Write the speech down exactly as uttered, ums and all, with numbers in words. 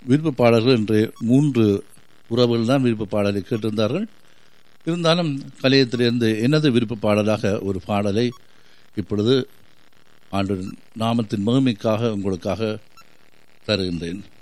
விருப்ப பாடல்கள் என்று மூன்று உறவுகள் தான் விருப்ப பாடலை கேட்டிருந்தார்கள். இருந்தாலும் கலையத்திலிருந்து எனது விருப்ப பாடலாக ஒரு பாடலை இப்பொழுது ஆண்டு நாமத்தின் மகிமைக்காக உங்களுக்காக தருகின்றேன்.